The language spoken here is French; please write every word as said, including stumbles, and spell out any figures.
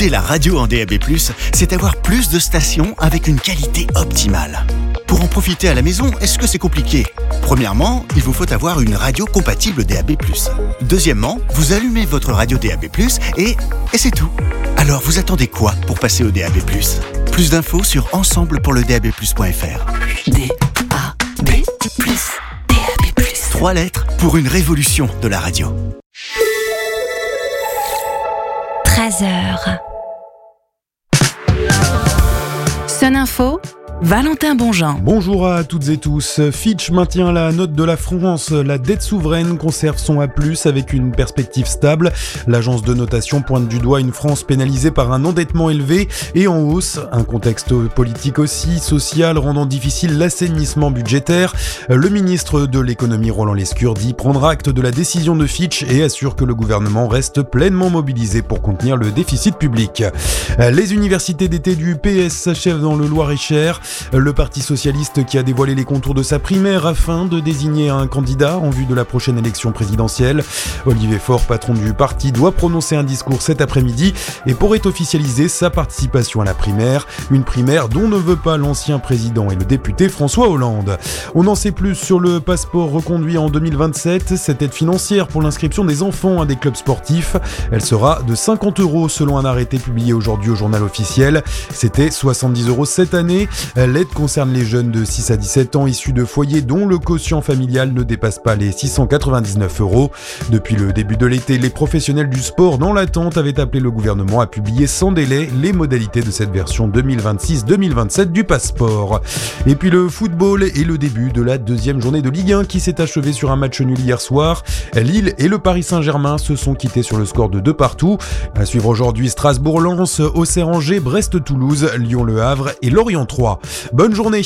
Écouter la radio en D A B plus, c'est avoir plus de stations avec une qualité optimale. Pour en profiter à la maison, est-ce que c'est compliqué ? Premièrement, il vous faut avoir une radio compatible D A B plus. Deuxièmement, vous allumez votre radio D A B plus et, et c'est tout. Alors vous attendez quoi pour passer au D A B plus ? Plus d'infos sur ensemble pour le D A B plus point F R. D A B plus, D A B plus. Trois lettres pour une révolution de la radio. treize heures. Sun Info, Valentin Bonjean. Bonjour à toutes et tous. Fitch maintient la note de la France. La dette souveraine conserve son A plus, avec une perspective stable. L'agence de notation pointe du doigt une France pénalisée par un endettement élevé et en hausse. Un contexte politique aussi, social, rendant difficile l'assainissement budgétaire. Le ministre de l'économie Roland Lescure prendra acte de la décision de Fitch et assure que le gouvernement reste pleinement mobilisé pour contenir le déficit public. Les universités d'été du P S s'achèvent dans le Loir-et-Cher. Le Parti socialiste qui a dévoilé les contours de sa primaire afin de désigner un candidat en vue de la prochaine élection présidentielle. Olivier Faure, patron du parti, doit prononcer un discours cet après-midi et pourrait officialiser sa participation à la primaire. Une primaire dont ne veut pas l'ancien président et le député François Hollande. On en sait plus sur le passeport reconduit en deux mille vingt-sept. Cette aide financière pour l'inscription des enfants à des clubs sportifs, elle sera de cinquante euros selon un arrêté publié aujourd'hui au journal officiel. C'était soixante-dix euros cette année. L'aide concerne les jeunes de six à dix-sept ans issus de foyers dont le quotient familial ne dépasse pas les six cent quatre-vingt-dix-neuf euros. Depuis le début de l'été, les professionnels du sport dans l'attente avaient appelé le gouvernement à publier sans délai les modalités de cette version deux mille vingt-six deux mille vingt-sept du passeport. Et puis le football et le début de la deuxième journée de Ligue un qui s'est achevée sur un match nul hier soir. Lille et le Paris Saint-Germain se sont quittés sur le score de deux partout. À suivre aujourd'hui Strasbourg-Lens, Auxerre-Angers, Brest-Toulouse, Lyon-Le Havre et Lorient trois. Bonne journée.